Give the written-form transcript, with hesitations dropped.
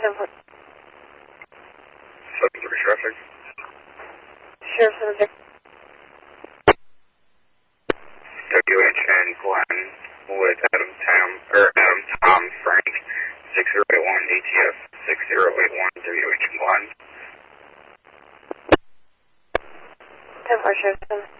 traffic. Sheriff of WHN Glenn with Adam Tom Frank 6081 ATF 6081 WHN Glenn. 10-4 Sheriff.